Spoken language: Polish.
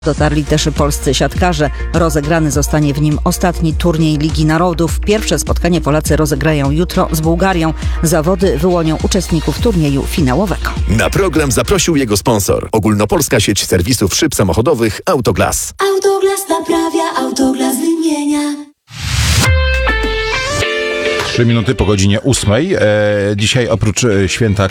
Dotarli też polscy siatkarze. Rozegrany zostanie w nim ostatni turniej Ligi Narodów. Pierwsze spotkanie Polacy rozegrają jutro z Bułgarią. Zawody wyłonią uczestników turnieju finałowego. Na program zaprosił jego sponsor. Ogólnopolska sieć serwisów szyb samochodowych Autoglas. Autoglas naprawia, Autoglas wymienia. 3 minuty po godzinie 8. Dzisiaj oprócz święta